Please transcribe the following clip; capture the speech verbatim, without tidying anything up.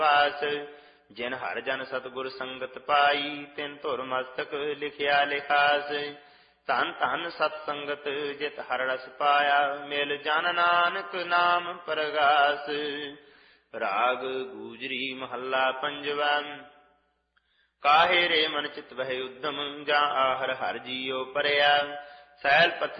ਪਾਸ। ਜਿਨ ਹਰ ਜਨ ਸਤਿਗੁਰ ਸੰਗਤ ਪਾਈ, ਤਿਨ ਧੁਰ ਮਸਤਕ ਲਿਖਿਆ ਲਿਖਾਸ। ਧਨ ਧਨ ਸਤ ਸੰਗਤ ਜਿਤ ਹਰ ਰਸ ਪਾਇਆ, ਮਿਲ ਜਨ ਨਾਨਕ ਨਾਮ ਪਰਗਾਸ। ਰਾਗ ਗੂਜਰੀ ਮਹੱਲਾ ਪੰਜਵਾ। ਕਾਹੇ ਰੇ ਮਨ ਚਿਤ ਵਹਿ ਉਦਮ, ਜਾਂ ਆਹਰ ਹਰ ਜੀਉ ਪਰਿਆ। ਸੈਲ ਪਥ